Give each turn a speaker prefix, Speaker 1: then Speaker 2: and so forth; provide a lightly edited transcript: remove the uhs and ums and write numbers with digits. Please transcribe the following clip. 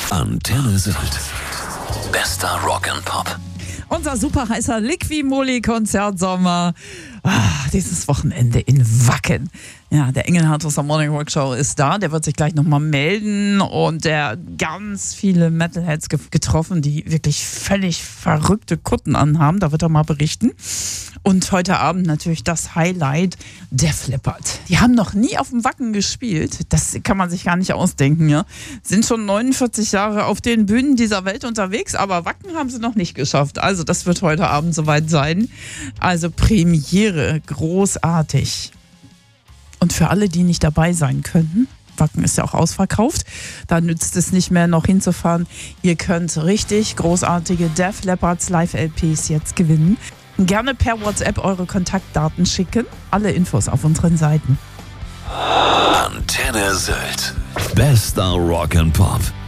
Speaker 1: Antenne Sylt. Bester Rock and Pop.
Speaker 2: Unser super heißer Liqui-Moly-Konzertsommer. Dieses Wochenende in Wacken. Ja, der Engelhardt aus der Morning Rock Show ist da. Der wird sich gleich nochmal melden. Und der hat ganz viele Metalheads getroffen, die wirklich völlig verrückte Kutten anhaben. Da wird er mal berichten. Und heute Abend natürlich das Highlight, Def Leppard. Die haben noch nie auf dem Wacken gespielt. Das kann man sich gar nicht ausdenken. Ja? Sind schon 49 Jahre auf den Bühnen dieser Welt unterwegs, aber Wacken haben sie noch nicht geschafft. Also das wird heute Abend soweit sein. Also Premiere, großartig. Und für alle, die nicht dabei sein können, Wacken ist ja auch ausverkauft, da nützt es nicht mehr noch hinzufahren. Ihr könnt richtig großartige Def Leppards Live-LPs jetzt gewinnen. Gerne per WhatsApp eure Kontaktdaten schicken. Alle Infos auf unseren Seiten.
Speaker 1: Antenne Sylt. Bester Rock and Pop.